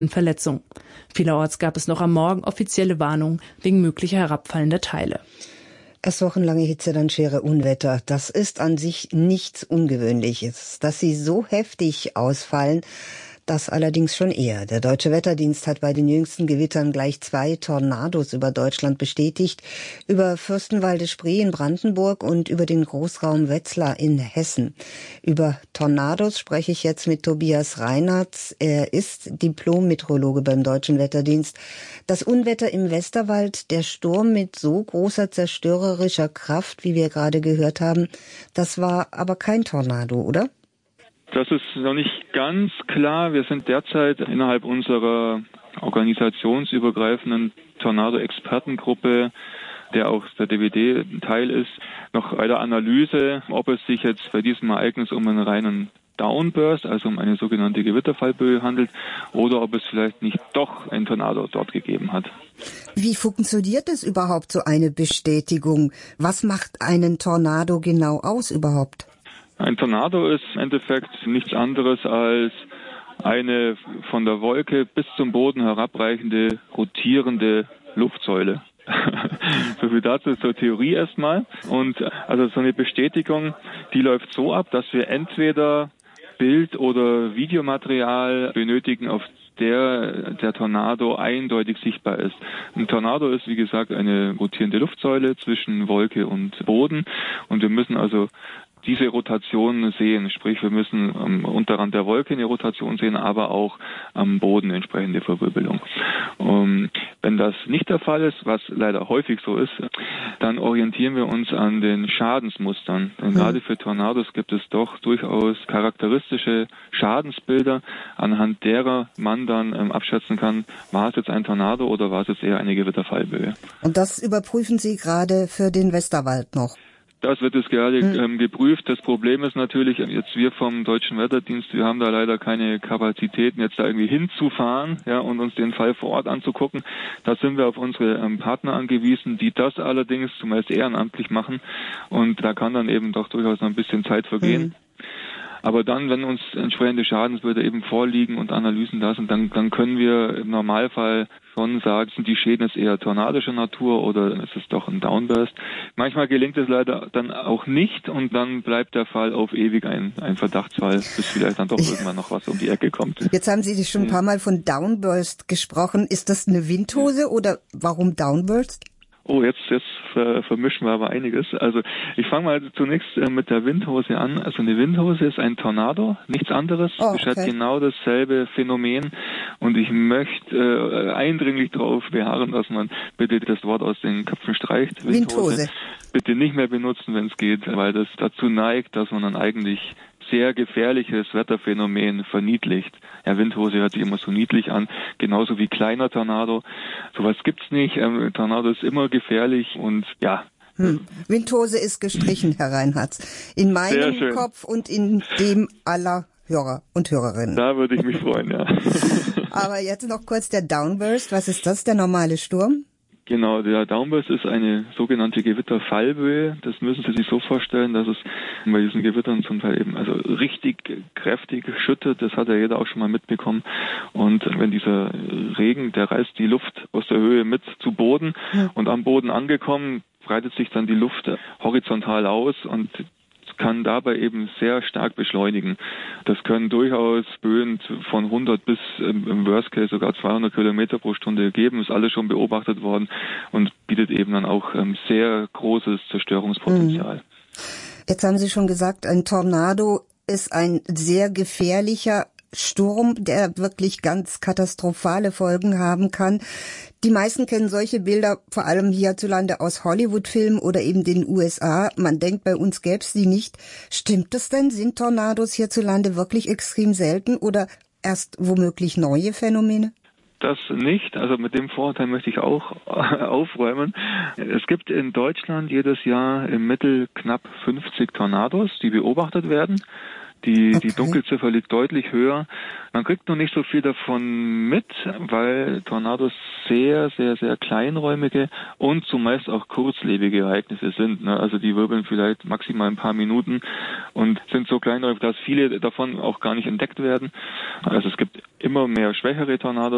Verletzungen. Vielerorts gab es noch am Morgen offizielle Warnungen wegen möglicher herabfallender Teile. Erst wochenlange Hitze, dann schwere Unwetter. Das ist an sich nichts Ungewöhnliches. Dass sie so heftig ausfallen, das allerdings schon eher. Der Deutsche Wetterdienst hat bei den jüngsten Gewittern gleich 2 Tornados über Deutschland bestätigt. Über Fürstenwalde-Spree in Brandenburg und über den Großraum Wetzlar in Hessen. Über Tornados spreche ich jetzt mit Tobias Reinhardt. Er ist Diplom-Meteorologe beim Deutschen Wetterdienst. Das Unwetter im Westerwald, der Sturm mit so großer zerstörerischer Kraft, wie wir gerade gehört haben, das war aber kein Tornado, oder? Das ist noch nicht ganz klar. Wir sind derzeit innerhalb unserer organisationsübergreifenden Tornado-Expertengruppe, der auch der DWD-Teil ist, noch bei der Analyse, ob es sich jetzt bei diesem Ereignis um einen reinen Downburst, also um eine sogenannte Gewitterfallböe handelt, oder ob es vielleicht nicht doch ein Tornado dort gegeben hat. Wie funktioniert es überhaupt, so eine Bestätigung? Was macht einen Tornado genau aus überhaupt? Ein Tornado ist im Endeffekt nichts anderes als eine von der Wolke bis zum Boden herabreichende, rotierende Luftsäule. So viel dazu zur Theorie erstmal. Und also so eine Bestätigung, die läuft so ab, dass wir entweder Bild- oder Videomaterial benötigen, auf der Tornado eindeutig sichtbar ist. Ein Tornado ist, wie gesagt, eine rotierende Luftsäule zwischen Wolke und Boden. Und wir müssen also diese Rotation sehen, sprich wir müssen am Unterrand der Wolke eine Rotation sehen, aber auch am Boden entsprechende Verwirbelung. Wenn das nicht der Fall ist, was leider häufig so ist, dann orientieren wir uns an den Schadensmustern. Denn gerade für Tornados gibt es doch durchaus charakteristische Schadensbilder, anhand derer man dann abschätzen kann, war es jetzt ein Tornado oder war es jetzt eher eine Gewitterfallböe. Und das überprüfen Sie gerade für den Westerwald noch? Das wird jetzt gerade geprüft. Das Problem ist natürlich, jetzt wir vom Deutschen Wetterdienst, wir haben da leider keine Kapazitäten, jetzt da irgendwie hinzufahren, ja, und uns den Fall vor Ort anzugucken. Da sind wir auf unsere Partner angewiesen, die das allerdings zumeist ehrenamtlich machen. Und da kann dann eben doch durchaus noch ein bisschen Zeit vergehen. Aber dann, wenn uns entsprechende Schadensbilder eben vorliegen und Analysen da sind, dann können wir im Normalfall schon sagen, sind die Schäden jetzt eher tornadischer Natur oder ist es doch ein Downburst. Manchmal gelingt es leider dann auch nicht und dann bleibt der Fall auf ewig ein Verdachtsfall, bis vielleicht dann doch irgendwann noch was um die Ecke kommt. Jetzt haben Sie schon ein paar Mal von Downburst gesprochen. Ist das eine Windhose oder warum Downburst? Oh, jetzt vermischen wir aber einiges. Also ich fange mal zunächst mit der Windhose an. Also eine Windhose ist ein Tornado, nichts anderes. Beschreibt genau dasselbe Phänomen. Und ich möchte eindringlich darauf beharren, dass man bitte das Wort aus den Köpfen streicht. Windhose. Bitte nicht mehr benutzen, wenn es geht, weil das dazu neigt, dass man dann eigentlich sehr gefährliches Wetterphänomen verniedlicht. Ja, Windhose hört sich immer so niedlich an, genauso wie kleiner Tornado. Sowas gibt's nicht. Tornado ist immer gefährlich und ja. Windhose ist gestrichen, Herr Reinhardt. In meinem Kopf und in dem aller Hörer und Hörerinnen. Da würde ich mich freuen, ja. Aber jetzt noch kurz der Downburst. Was ist das, der normale Sturm? Genau, der Downburst ist eine sogenannte Gewitterfallböe. Das müssen Sie sich so vorstellen, dass es bei diesen Gewittern zum Teil eben also richtig kräftig schüttet. Das hat ja jeder auch schon mal mitbekommen. Und wenn dieser Regen, der reißt die Luft aus der Höhe mit zu Boden und am Boden angekommen, breitet sich dann die Luft horizontal aus und kann dabei eben sehr stark beschleunigen. Das können durchaus Böen von 100 bis im Worst Case sogar 200 Kilometer pro Stunde geben. Ist alles schon beobachtet worden und bietet eben dann auch sehr großes Zerstörungspotenzial. Jetzt haben Sie schon gesagt, ein Tornado ist ein sehr gefährlicher Sturm, der wirklich ganz katastrophale Folgen haben kann. Die meisten kennen solche Bilder vor allem hierzulande aus Hollywood-Filmen oder eben den USA. Man denkt, bei uns gäbe es die nicht. Stimmt das denn? Sind Tornados hierzulande wirklich extrem selten oder erst womöglich neue Phänomene? Das nicht, also mit dem Vorurteil möchte ich auch aufräumen. Es gibt in Deutschland jedes Jahr im Mittel knapp 50 Tornados, die beobachtet werden. Die Dunkelziffer liegt deutlich höher. Man kriegt noch nicht so viel davon mit, weil Tornados sehr, sehr, sehr kleinräumige und zumeist auch kurzlebige Ereignisse sind. Also die wirbeln vielleicht maximal ein paar Minuten und sind so kleinräumig, dass viele davon auch gar nicht entdeckt werden. Also es gibt immer mehr schwächere Tornados.